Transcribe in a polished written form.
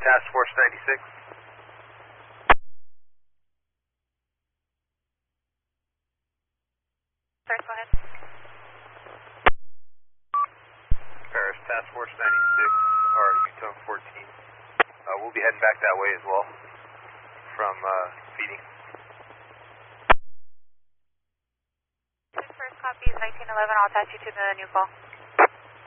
Task Force 96. Sir, go ahead. Paris, Task Force 96, or Utah 14. We'll be heading back that way as well from feeding. First copy is 1911. I'll attach you to the new call.